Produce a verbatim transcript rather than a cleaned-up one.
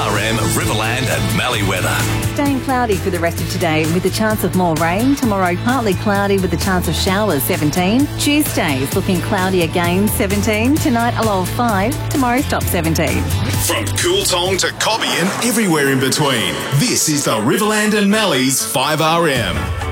R M Riverland and Mallee weather. Staying cloudy for the rest of today with a chance of more rain. Tomorrow partly cloudy with a chance of showers, seventeen. Tuesday is looking cloudy again, seventeen. Tonight a low of five. Tomorrow's top seventeen. From Cooltong to Cobby and everywhere in between, this is the Riverland and Mallee's five R M.